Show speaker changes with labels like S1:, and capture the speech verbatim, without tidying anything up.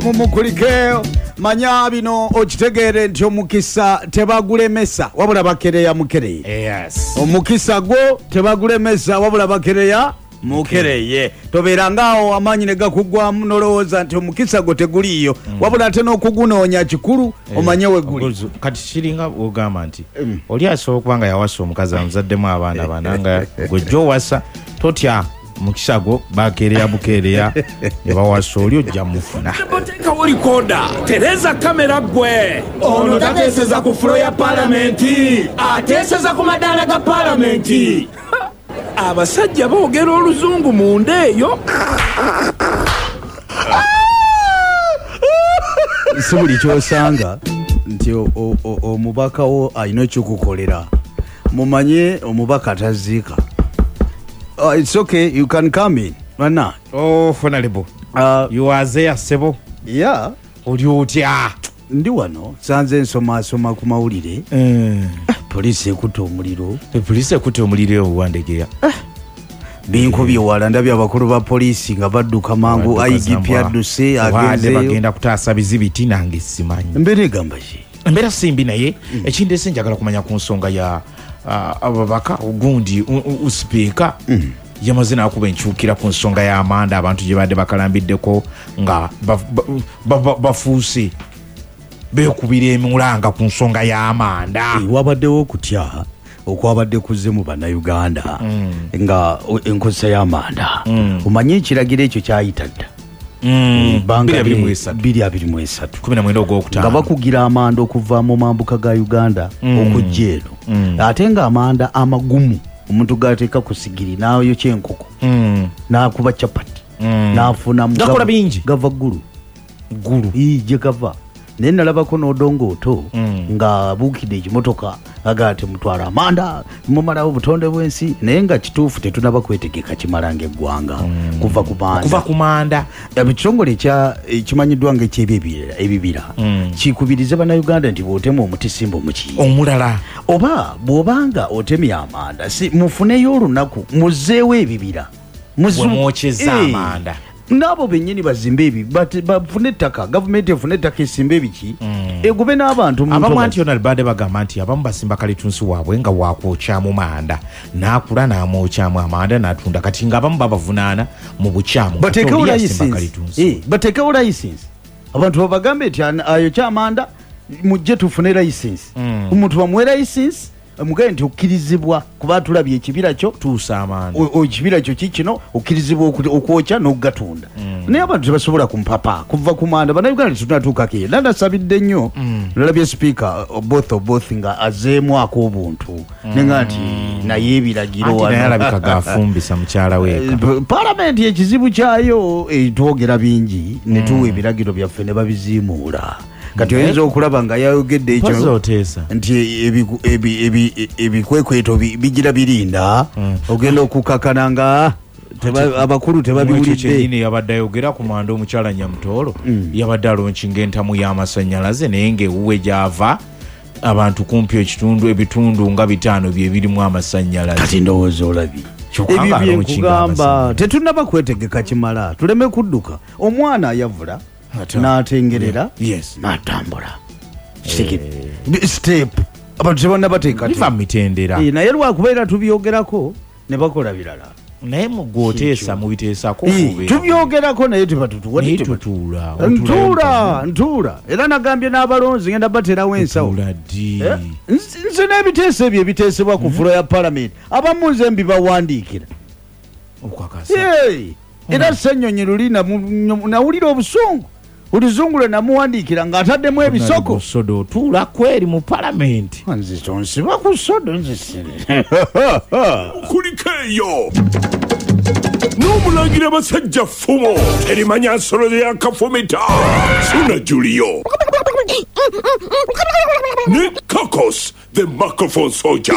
S1: mumukulike manya bino okitegere nti omukisa tebagulemesa wabula bakereya mukereye.
S2: Yes.
S1: Omukisa gwo tebagulemesa wabula bakereya mukereye. Tobeera ngaawo amaanyi ne gakugwamu nolowooza nti omukisa gwo teguliyo mm. wabula ate n'okugunoonya kikulu eh, omanye we guli.
S2: Kati kiringa ogamba nti mm. oli asobola okubanga yawasa omukazi amuzaddemu abaana bana nga gwe gy'owasa totya mukisa gwo bakereya bukereya ne bawasa oli ojja mufuna.
S3: Tekawo likoda tereza kamera gwe ono tateeseza ku fulo ya palamenti ateeseza ku madaala ga palamenti. Abasajja boogera oluzungu mu ndeeyo.
S1: Si buli kyosanga nti omubaka wo alina ekikukolera mumanye omubaka taziika. Uh, it's okay, you can come in. Mana.
S2: Oh, Honorable. Uh, you are there, Sebo?
S1: Yeah.
S2: Oli otya?
S1: Ndi wano, sanze nsoma soma ku mawulire.
S2: Mm.
S1: Police ekutte omuliro.
S2: E police ekutte omuliro owandegeya.
S1: Binkubye wala ndabye abakulu ba police nga badduka mangu I G P adduse agenze
S2: bagenda kutaasa bizibiti nange simanyi.
S1: Mbere gamba ki?
S2: Mbera simbi naye mm. ekindese njagala kumanya ku nsonga ya Uh, ababaka ogundi usipeeka mm. yamaze nakuba enkyukira ku nsonga y'amanda abantu gye badde bakalambiddeko nga bafuuse beekubira emulanga ku nsonga y'amanda.
S1: Wabaddewo okutya okwabadde kuzze mu bannayuganda mm. nga enkozesa y'amanda mm. omanye ekiragiro ekyo kyayita dda
S2: Mm,
S1: biri abiri mu esatu
S2: kumi na mwenda ogwokutaano
S1: nga bakugira amanda okuva mu mambuka ga Uganda mm. okujja eno mm. ate nga amanda amagumu omuntu gateeka ku sigiri nayo kyenkoko mm. nakuba chapati mm. nafuna
S2: gakola bingi
S1: gava ggulu
S2: ggulu
S1: ije gava naye nalabako n'odongooto
S2: mm.
S1: nga buukidde ekimotoka agate mutwala amanda mumalawo obutonde bw'ensi naye nga kituufu tetunaba kwetegeka kimala ng'eggwanga mm. kuva ku manda
S2: kuva ku manda
S1: ekitongole kimanyiddwa ng'ekyebibira ebibira mm. kikubirize bannayuganda nti bw'otema omuti simba omuki
S2: omulala
S1: oba bw'obanga otemye amanda si mufuneyo olunaku muzeewo ebibira
S2: mwokyeza amanda
S1: nabo bennyini bazimbe ebi bafune ettaka gavumenti efune ettaka esimba ebiki mm. egube n'abantu
S2: abamu anti bade bagamba nti abamu basimba kalitunsi waabwe nga wakwokyamu manda n'akula n'amwokyamu amanda n'atunda kati ng'abamu babavunaana mu bukyamu
S1: bateekewo layisinsi abantu babagambe nti ayo kyamanda mujje tufune layisinsi mm. omuntu bamuwe layisinsi mugaye nti okkirizibwa kuba tulabye ekibira kyo
S2: tuusa amanda
S1: ekibira kyo kikino okkirizibwa okwokya n'okugatunda mm. naye abantu tebasobola kumpapa kuva ku manda bannayuganda tetunatuukako eyo nandasabidde nnyo mm. nalabye sipiika both of both nga azeemu ak'obuntu mm. nenga nti naye ebiragiro
S2: naye alabika gafumbisa mukyala weeka
S1: palamenti ekizibu kyayo twogera bingi ne tuwa ebiragiro byaffe ne babiziimuula kati oyinza okulaba nga yayogedde ekyo nti ebikwekweto bigira birinda ogenda okukakana nga abakulu tebabiwulidde.
S2: Yabadde ayogera ku manda omukyala Nyamutoolo yabadde alonkinga entamu y'amasannyalaze naye ng'ewuwe gy'ava abantu kumpi ekitundu ebitundu nga bitaano bye birimu amasannyalaze.
S1: Kati ndowooza olabye ebyo byenkugamba tetunaba kwetegeka kimala tuleme kudduka omwana ayavula n'atengerera
S2: yes
S1: n'atambula step abantu tebonna bateeka
S2: biva mu mitendera
S1: naye lwakubeera tubyogerako ne bakola birala
S2: naye mugwoteesa mubiteesako
S1: tubyogerako naye
S2: tebatutuula
S1: ntuula ntuula era nagambye n'abalonzi ngenda baterawo ensawo nze n'ebiteeso ebyo ebiteesebwa ku fulo ya palamenti abamu nze mbibawandiikira era ssennyonyi luli nawulira obusungu ulizungule namuwandiikira ng'ataddemu ebisoko
S2: sodo tuula kweri mu palamenti
S1: nze tonsiba ku sodo nzisire
S3: kulikeeyo n'omulangira basajja ffumo terimanya nsolo yakafumita suna Julio ne Kakos the microphone soldier.